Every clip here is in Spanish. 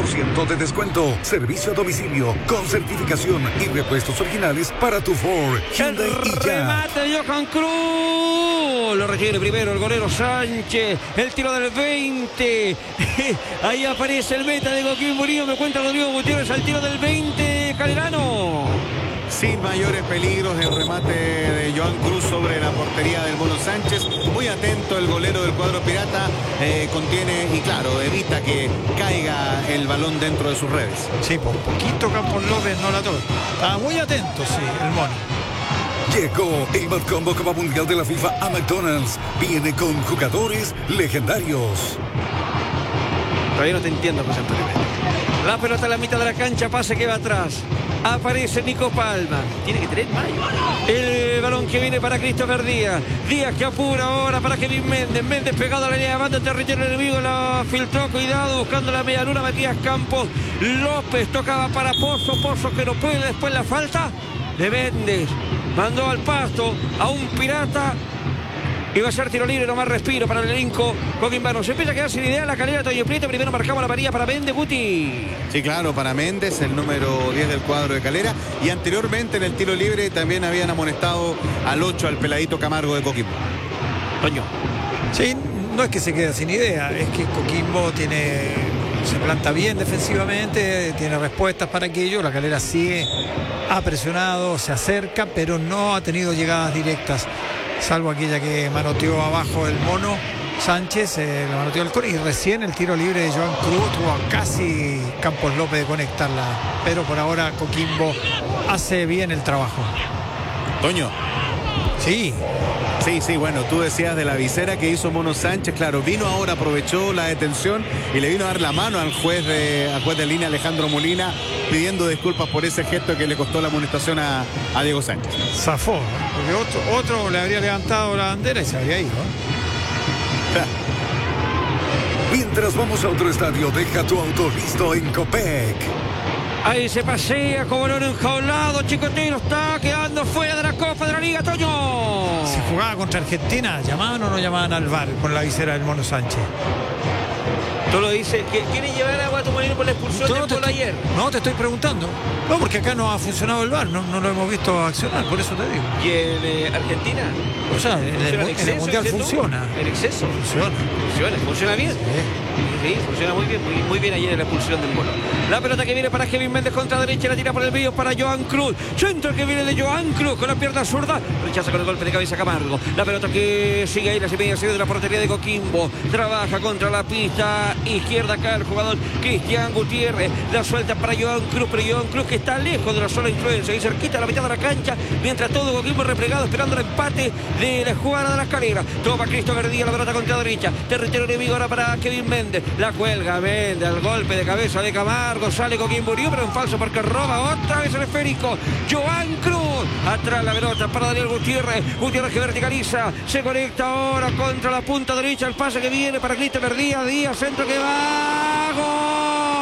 10% de descuento. Servicio a domicilio con certificación y repuestos originales para tu Ford, Hyundai y ya. Remate de Johan Cruz. Lo retiene primero el golero Sánchez. El tiro del 20. Ahí aparece el meta de Coquimbo Unido. Me cuenta Rodrigo Gutiérrez al tiro del 20. Calerano. Sin mayores peligros el remate de Johan Cruz sobre la portería del Mono Sánchez. Muy atento el golero del cuadro pirata. Contiene y claro, evita que caiga el balón dentro de sus redes. Sí, por poquito Campos López no la toca. Estaba muy atento, sí, el Mono. Llegó el Mad Combo Copa Mundial de la FIFA a McDonald's. Viene con jugadores legendarios. Todavía no te entiendo, José Antonio. La pelota en la mitad de la cancha, pase que va atrás. Aparece Nico Palma. Tiene que tener más. El balón que viene para Christopher Díaz. Díaz que apura ahora para Kevin Méndez. Méndez pegado a la línea de banda, territorio enemigo. La filtró, cuidado, buscando la media luna. Matías Campos López tocaba para Pozo. Pozo que no puede. Después la falta de Méndez. Mandó al pasto a un pirata. Iba a ser tiro libre, nomás respiro para el elenco coquimbano. Se empieza a quedar sin idea la Calera. Toño Prieto, primero marcamos la varilla para Méndez, Guti. Sí, claro, para Méndez, el número 10 del cuadro de Calera. Y anteriormente en el tiro libre también habían amonestado al 8, al peladito Camargo de Coquimbo. Toño. Sí, no es que se quede sin idea, es que Coquimbo se planta bien defensivamente, tiene respuestas para aquello. La Calera sigue, ha presionado, se acerca, pero no ha tenido llegadas directas. Salvo aquella que manoteó abajo el Mono Sánchez, lo manoteó el core, y recién el tiro libre de Johan Cruz tuvo casi Campos López de conectarla, pero por ahora Coquimbo hace bien el trabajo. Toño. Sí. Sí, bueno, tú decías de la visera que hizo Mono Sánchez, claro, vino ahora, aprovechó la detención y le vino a dar la mano al juez de línea Alejandro Molina, pidiendo disculpas por ese gesto que le costó la amonestación a Diego Sánchez. Zafó, porque otro le habría levantado la bandera y se habría ido. Mientras vamos a otro estadio, deja tu auto listo en Copec. Ahí se pasea como un enjaulado. Chicotero está quedando fuera de la Copa de la Liga, Toño. Si jugaba contra Argentina, ¿llamaban o no llamaban al VAR con la visera del Mono Sánchez? Tú lo dices, que quieren llevar a Guato Molino por la expulsión del gol ayer. No, te estoy preguntando. No, porque acá no ha funcionado el VAR, no lo hemos visto accionar, por eso te digo. ¿Y en Argentina? O sea, en el Mundial funciona. ¿En exceso? Funciona bien. Sí, funciona muy bien ayer en la expulsión del Mono. La pelota que viene para Kevin Méndez contra derecha, la tira por el medio para Johan Cruz. Centro que viene de Johan Cruz con la pierna zurda. Rechaza con el golpe de cabeza Camargo. La pelota que sigue ahí, la semilla de la portería de Coquimbo. Trabaja contra la pista izquierda acá el jugador Cristian Gutiérrez. La suelta para Johan Cruz, pero Johan Cruz que está lejos de la zona de influencia y cerquita a la mitad de la cancha, mientras todo Coquimbo replegado esperando el empate de la jugada de las Caleras. Toma Christopher Díaz, la pelota contra derecha. Territorio enemigo ahora para Kevin Méndez. La cuelga Méndez, al golpe de cabeza de Camargo. Sale Coquimbo Unido, pero en falso porque roba otra vez el esférico. Johan Cruz. Atrás la pelota para Daniel Gutiérrez. Gutiérrez que verticaliza. Se conecta ahora contra la punta derecha. El pase que viene para Christopher Díaz. Díaz, centro que va. ¡Gol!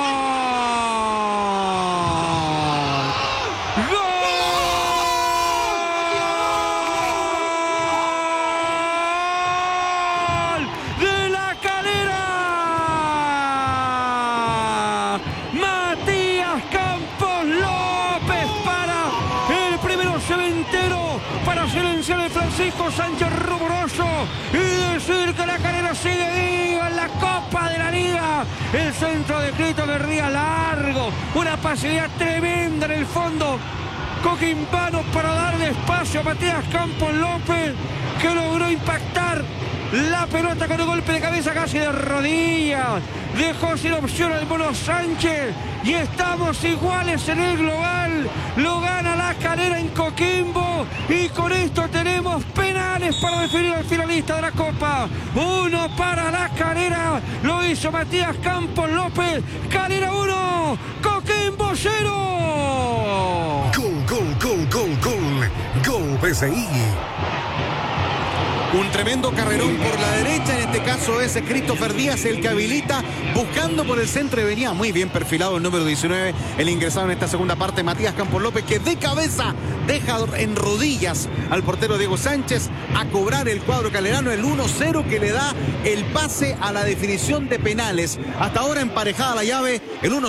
Francisco Sánchez Rumoroso y decir que la Calera sigue viva en la Copa de la Liga. El centro de Christopher Díaz largo, una pasividad tremenda en el fondo coquimbano para darle espacio a Matías Campos López, que logró impactar la pelota con el golpe de cabeza casi de rodillas. Dejó sin opción al Mono Sánchez y estamos iguales en el global. Lo gana la Calera en Coquimbo y con esto tenemos penales para definir al finalista de la Copa. Uno para la Calera, lo hizo Matías Campos López. Calera 1, Coquimbo 0. Gol PSI. Un tremendo carrerón por la derecha, en este caso es Christopher Díaz el que habilita, buscando por el centro y venía muy bien perfilado el número 19, el ingresado en esta segunda parte, Matías Campos López, que de cabeza deja en rodillas al portero Diego Sánchez a cobrar el cuadro calerano, el 1-0 que le da el pase a la definición de penales. Hasta ahora emparejada la llave, el 1-0.